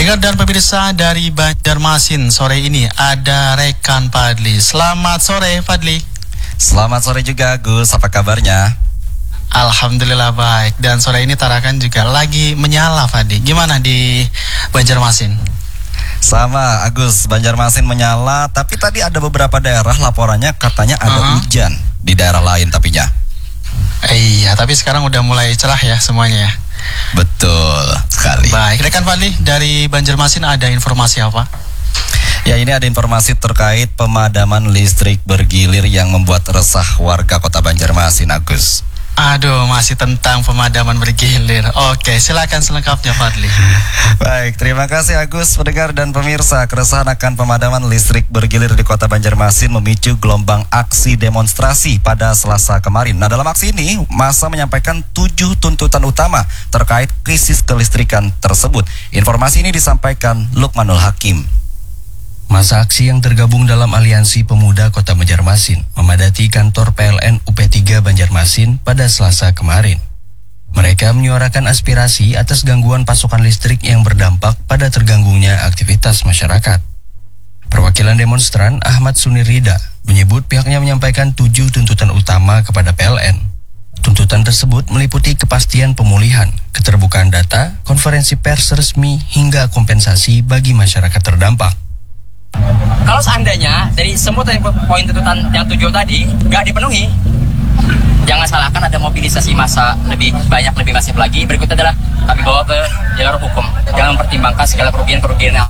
Pendengar dan pemirsa dari Banjarmasin, sore ini ada rekan Fadli. Selamat sore Fadli. Selamat sore juga Gus, apa kabarnya? Alhamdulillah baik. Dan sore ini Tarakan juga lagi menyala Fadli. Gimana di Banjarmasin? Sama Agus, Banjarmasin menyala. Tapi tadi ada beberapa daerah laporannya katanya ada hujan di daerah lain tapinya. Iya, tapi sekarang udah mulai cerah ya semuanya ya. Betul sekali. Baik, rekan Fadli dari Banjarmasin ada informasi apa? Ya, ini ada informasi terkait pemadaman listrik bergilir yang membuat resah warga Kota Banjarmasin, Agus. Aduh, masih tentang pemadaman bergilir. Oke, silakan selengkapnya Fadli. Baik, terima kasih Agus, pendengar dan pemirsa. Keresahan akan pemadaman listrik bergilir di Kota Banjarmasin memicu gelombang aksi demonstrasi pada Selasa kemarin. Nah, dalam aksi ini, massa menyampaikan 7 tuntutan utama terkait krisis kelistrikan tersebut. Informasi ini disampaikan Lukmanul Hakim. Massa aksi yang tergabung dalam Aliansi Pemuda Kota Banjarmasin memadati kantor PLN UP3 Banjarmasin pada Selasa kemarin. Mereka menyuarakan aspirasi atas gangguan pasokan listrik yang berdampak pada terganggunya aktivitas masyarakat. Perwakilan demonstran Ahmad Sunirida menyebut pihaknya menyampaikan 7 tuntutan utama kepada PLN. Tuntutan tersebut meliputi kepastian pemulihan, keterbukaan data, konferensi pers resmi, hingga kompensasi bagi masyarakat terdampak. Kalau seandainya dari semua poin tuntutan yang 7 tadi nggak dipenuhi, jangan salahkan ada mobilisasi massa lebih banyak, lebih masif lagi. Berikutnya adalah kami bawa ke jalur hukum. Jangan mempertimbangkan segala kerugian-kerugian yang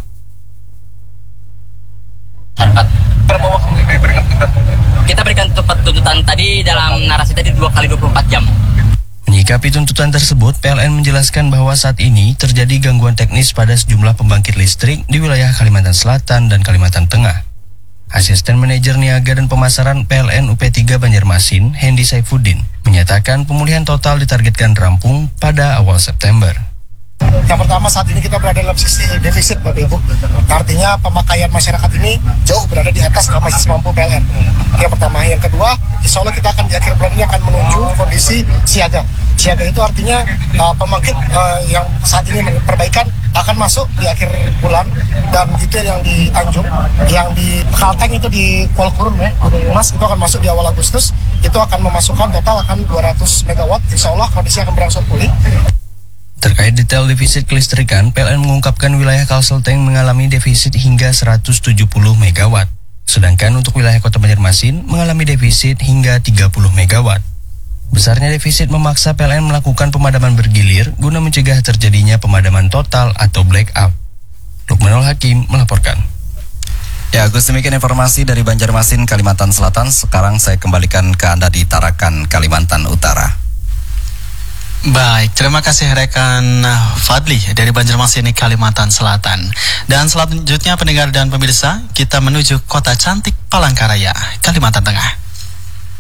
kita berikan tuntutan tadi dalam narasi tadi 2 kali 24 jam. Menyikapi tuntutan tersebut, PLN menjelaskan bahwa saat ini terjadi gangguan teknis pada sejumlah pembangkit listrik di wilayah Kalimantan Selatan dan Kalimantan Tengah. Asisten Manajer Niaga dan Pemasaran PLN UP3 Banjarmasin, Hendy Saifuddin, menyatakan pemulihan total ditargetkan rampung pada awal September. Yang pertama, saat ini kita berada dalam sisi defisit Bapak Ibu. Artinya pemakaian masyarakat ini jauh berada di atas kapasitas mampu PLN. Yang pertama. Yang kedua, insya Allah kita akan di akhir bulan ini akan menuju kondisi siaga. Siaga itu artinya pembangkit yang saat ini perbaikan akan masuk di akhir bulan. Dan itu yang di Tanjung, yang di Kalteng itu di Kuala Kurun ya, Mas, itu akan masuk di awal Agustus. Itu akan memasukkan total akan 200 megawatt. Insya Allah kondisi akan berangsur pulih. Terkait detail defisit kelistrikan, PLN mengungkapkan wilayah Kalselteng mengalami defisit hingga 170 megawatt. Sedangkan untuk wilayah Kota Banjarmasin mengalami defisit hingga 30 megawatt. Besarnya defisit memaksa PLN melakukan pemadaman bergilir guna mencegah terjadinya pemadaman total atau blackout. Lukmanul Hakim melaporkan. Ya, Gus, demikian informasi dari Banjarmasin, Kalimantan Selatan. Sekarang saya kembalikan ke Anda di Tarakan, Kalimantan Utara. Baik, terima kasih rekan Fadli dari Banjarmasin, Kalimantan Selatan. Dan selanjutnya pendengar dan pemirsa, kita menuju kota cantik Palangkaraya, Kalimantan Tengah.